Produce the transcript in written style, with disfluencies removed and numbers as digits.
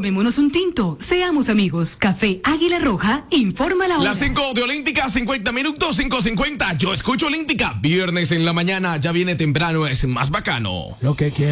Tomémonos un tinto, seamos amigos. Café Águila Roja, informa la hora. Las 5 de Olímpica, 50 minutos, 5:50. Yo escucho Olímpica. Viernes en la mañana, ya viene temprano, es más bacano. Lo que quiero.